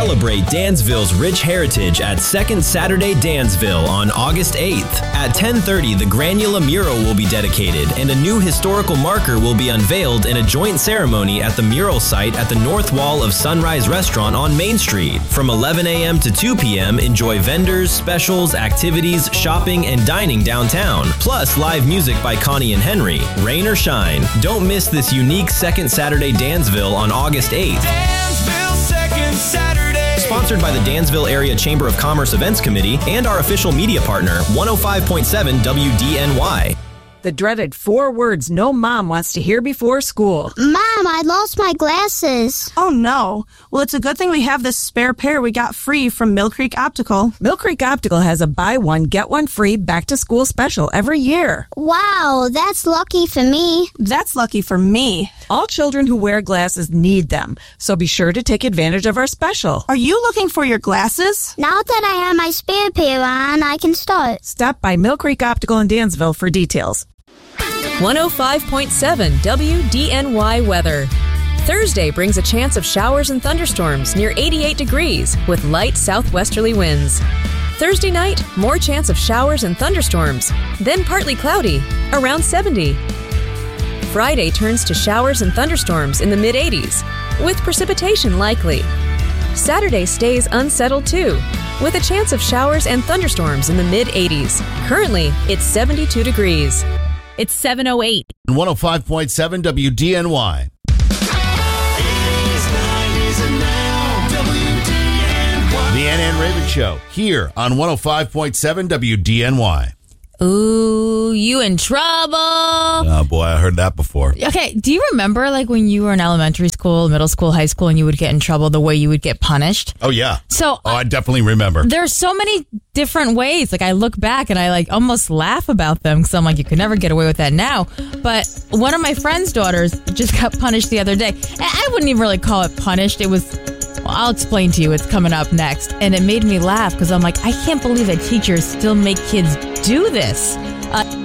Celebrate Dansville's rich heritage at Second Saturday Dansville on August 8th. At 10:30, the Granula mural will be dedicated, and a new historical marker will be unveiled in a joint ceremony at the mural site at the north wall of Sunrise Restaurant on Main Street. From 11 a.m. to 2 p.m., enjoy vendors, specials, activities, shopping, and dining downtown. Plus, live music by Connie and Henry. Rain or shine, don't miss this unique Second Saturday Dansville on August 8th. Dansville Second Saturday. Sponsored by the Dansville Area Chamber of Commerce Events Committee and our official media partner, 105.7 WDNY. The dreaded 4 words no mom wants to hear before school. Mom, I lost my glasses. Oh, no. Well, it's a good thing we have this spare pair we got free from Mill Creek Optical. Mill Creek Optical has a buy one, get one free back-to-school special every year. Wow, that's lucky for me. That's lucky for me. All children who wear glasses need them, so be sure to take advantage of our special. Are you looking for your glasses? Now that I have my spare pair on, I can start. Stop by Mill Creek Optical in Dansville for details. 105.7 WDNY weather. Thursday brings a chance of showers and thunderstorms near 88 degrees with light southwesterly winds. Thursday night, more chance of showers and thunderstorms, then partly cloudy, around 70. Friday turns to showers and thunderstorms in the mid-80s, with precipitation likely. Saturday stays unsettled too, with a chance of showers and thunderstorms in the mid-80s. Currently, it's 72 degrees. It's 7:08. 105.7 WDNY. 80s, 90s, and now WDNY. The Ann and Raven Show here on 105.7 WDNY. Ooh, you in trouble. Oh, boy, I heard that before. Okay, do you remember like when you were in elementary school, middle school, high school, and you would get in trouble, the way you would get punished? Oh, yeah. So I definitely remember. There's so many different ways. Like I look back and I like almost laugh about them because I'm like, you could never get away with that now. But one of my friend's daughters just got punished the other day. And I wouldn't even really call it punished. It was... Well, I'll explain to you. It's coming up next. And it made me laugh because I'm like, I can't believe that teachers still make kids do this.